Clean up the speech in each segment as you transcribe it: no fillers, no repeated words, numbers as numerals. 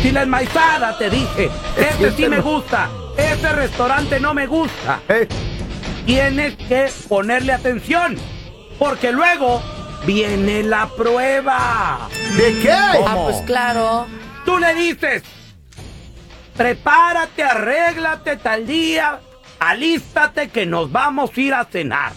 Si la enmaizada te dije, este sí me gusta, este restaurante no me gusta. Tienes que ponerle atención, porque luego viene la prueba. ¿De qué? Pues claro. Tú le dices, prepárate, arréglate tal día, alístate que nos vamos a ir a cenar.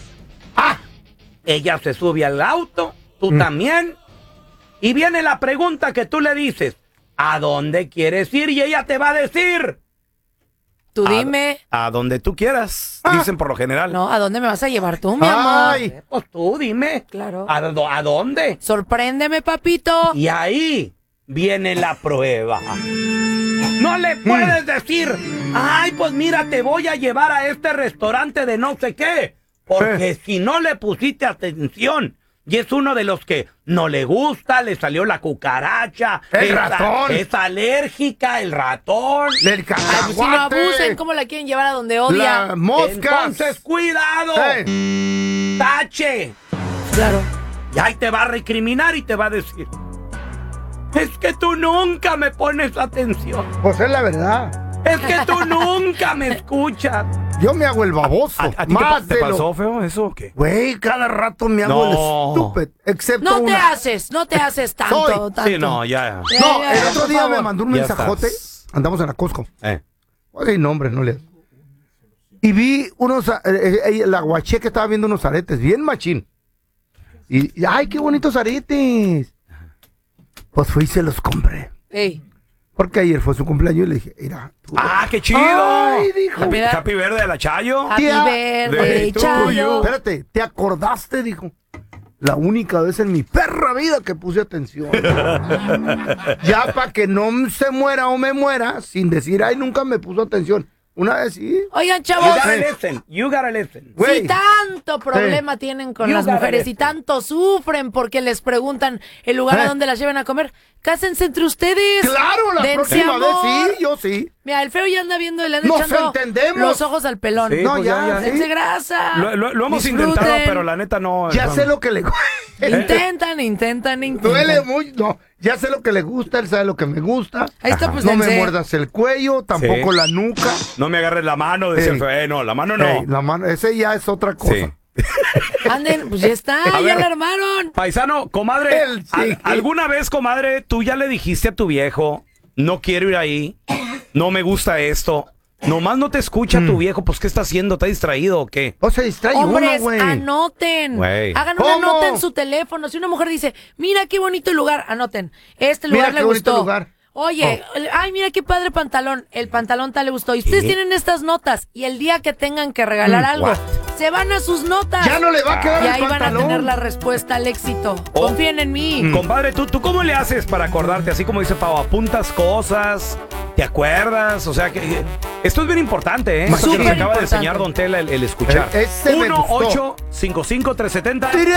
Ella se sube al auto, tú también, y viene la pregunta que tú le dices, ¿a dónde quieres ir? Y ella te va a decir, Tú dime. a donde tú quieras, dicen por lo general. No, ¿a dónde me vas a llevar tú, mi amor? Pues tú dime. Claro. ¿A dónde? Sorpréndeme, papito. Y ahí viene la prueba. No le puedes decir, ay, pues mira, te voy a llevar a este restaurante de no sé qué. Porque si no le pusiste atención, y es uno de los que no le gusta, le salió la cucaracha. El ratón. Es alérgica, el ratón. El Ay, si no abusen, ¿cómo la quieren llevar a donde odia? Las moscas. Entonces, cuidado. Tache. Claro. Y ahí te va a recriminar y te va a decir, es que tú nunca me pones atención. Pues es la verdad. Es que tú nunca me escuchas. Yo me hago el baboso. ¿A ti más te pasó, feo, eso o qué? Güey, cada rato me hago el estúpido. Excepto No te una. no te haces tanto, tanto. Sí, no, ya. No, Ya, el otro por día favor. me mandó un Ya mensajote. estás. Andamos en la Costco. Oye, nombre, no le. Y vi unos. La guaché que estaba viendo unos aretes, bien machín. Y ay, qué bonitos aretes. Pues fui y se los compré. Ey. Porque ayer fue su cumpleaños y le dije, mira. ¡Ah, qué chido! Ay, dijo. Happy verde de la Chayo. Happy Tía, birthday, to Chayo. you. Espérate, ¿te acordaste? Dijo. La única vez en mi perra vida que puse atención. Ya para que no se muera o me muera, sin decir, ay, nunca me puso atención. Una vez sí. Oigan, You chavos, gotta listen. You gotta listen. Güey. si tanto problema tienen con You las gotta mujeres y listen. tanto sufren porque les preguntan el lugar a donde las llevan a comer, cásense entre ustedes. Claro, la Dense próxima vez amor. sí, yo sí. Mira, el feo ya anda viendo y le anda Nos echando entendemos. los ojos al pelón. Sí, No, pues ya, Dense sí. grasa. Lo hemos Disfruten. intentado, pero la neta no. Ya sé lo que le Intentan. duele mucho. No, ya sé lo que le gusta, él sabe lo que me gusta. Ahí está, pues No me dense. muerdas el cuello, tampoco Sí. la nuca. No me agarres la mano, decía el feo. No, la mano no. Ey, la mano, ese ya es otra cosa. Sí. Anden, pues ya está, A ya ver. la armaron. Paisano, comadre, Él sí. ¿alguna vez, comadre, tú ya le dijiste a tu viejo, no quiero ir ahí, no me gusta esto? Nomás no te escucha tu viejo, pues ¿qué está haciendo? ¿Está distraído o qué? O se distrae Hombres, uno, güey. anoten. Güey. Hagan una ¿Cómo? nota en su teléfono. Si una mujer dice, mira qué bonito lugar, anoten. Este Mira lugar qué le bonito gustó. lugar. Oye, ay, mira qué padre pantalón. El pantalón tal le gustó. Y ustedes tienen estas notas. Y el día que tengan que regalar algo, what? se van a sus notas. Ya no le va a quedar Y el ahí van a pantalón. tener la respuesta al éxito. Confíen en mí. Compadre, ¿tú cómo le haces para acordarte? Así como dice Pau, apuntas cosas, ¿te acuerdas? O sea, que esto es bien importante, ¿eh? Esto que nos Súper acaba de importante. enseñar Don Tela, el escuchar. Ese me gustó. 1-855-370-3100.